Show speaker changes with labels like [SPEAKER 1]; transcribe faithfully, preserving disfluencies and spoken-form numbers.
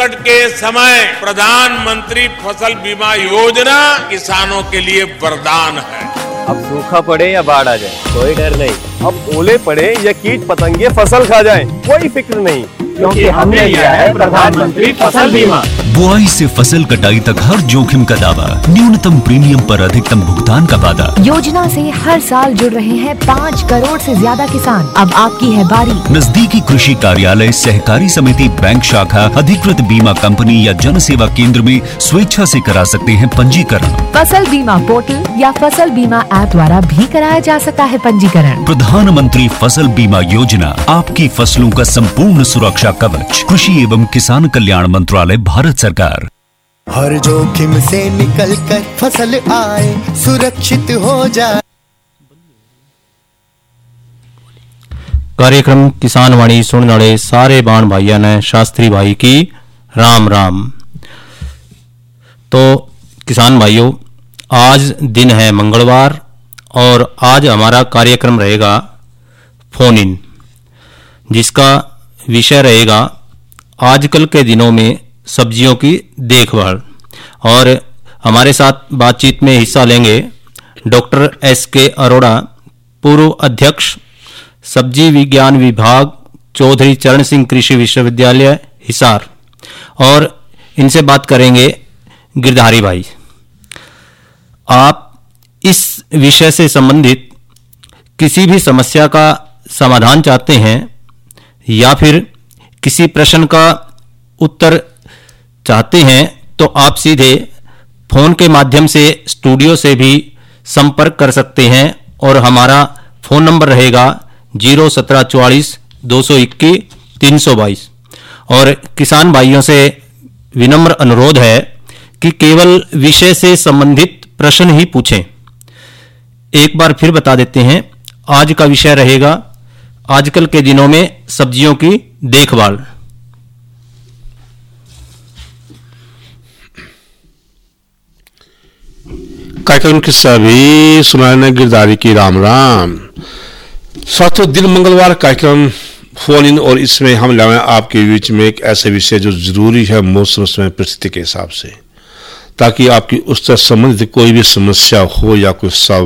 [SPEAKER 1] संकट के समय प्रधानमंत्री फसल बीमा योजना किसानों के लिए वरदान है।
[SPEAKER 2] अब सूखा पड़े या बाढ़ आ जाए कोई डर नहीं, अब ओले पड़े या कीट पतंगे फसल खा जाए कोई फिक्र नहीं, क्योंकि हमने लिया है प्रधानमंत्री फसल बीमा।
[SPEAKER 3] बुआई से फसल कटाई तक हर जोखिम का दावा, न्यूनतम प्रीमियम पर अधिकतम भुगतान का वादा।
[SPEAKER 4] योजना से हर साल जुड़ रहे हैं पाँच करोड़ से ज्यादा किसान। अब आपकी है बारी।
[SPEAKER 3] नजदीकी कृषि कार्यालय, सहकारी समिति, बैंक शाखा, अधिकृत बीमा कंपनी या जन सेवा केंद्र में स्वेच्छा से करा सकते हैं पंजीकरण।
[SPEAKER 4] फसल बीमा पोर्टल या फसल बीमा ऐप द्वारा भी कराया जा सकता है पंजीकरण।
[SPEAKER 3] प्रधानमंत्री फसल बीमा योजना, आपकी फसलों का संपूर्ण सुरक्षा कवच। कृषि एवं किसान कल्याण मंत्रालय, भारत सरकार।
[SPEAKER 5] हर जोखिम से निकल कर फसल आए, सुरक्षित हो जाए।
[SPEAKER 6] कार्यक्रम किसान वाणी सुनने वाले सारे बाण भाइयों ने शास्त्री भाई की राम राम। तो किसान भाइयों, आज दिन है मंगलवार और आज हमारा कार्यक्रम रहेगा फोन इन, जिसका विषय रहेगा आजकल के दिनों में सब्जियों की देखभाल। और हमारे साथ बातचीत में हिस्सा लेंगे डॉक्टर एस के अरोड़ा, पूर्व अध्यक्ष सब्जी विज्ञान विभाग, चौधरी चरण सिंह कृषि विश्वविद्यालय हिसार, और इनसे बात करेंगे गिरधारी भाई। आप इस विषय से संबंधित किसी भी समस्या का समाधान चाहते हैं या फिर किसी प्रश्न का उत्तर चाहते हैं तो आप सीधे फोन के माध्यम से स्टूडियो से भी संपर्क कर सकते हैं और हमारा फोन नंबर रहेगा जीरो सत्रह चौवालीस दो सौ इक्कीस तीन सौ बाईस। और किसान भाइयों से विनम्र अनुरोध है कि केवल विषय से संबंधित प्रश्न ही पूछें। एक बार फिर बता देते हैं, आज का विषय रहेगा आजकल के दिनों में सब्जियों की देखभाल।
[SPEAKER 7] कार्यक्रम के सभी सुनाने गिरधारी की राम राम। सातों दिन मंगलवार कार्यक्रम फोन इन, और इसमें हम लाए आपके बीच में एक ऐसे विषय जो जरूरी है मौसम समय परिस्थिति के हिसाब से, ताकि आपकी उससे संबंधित कोई भी समस्या हो या कोई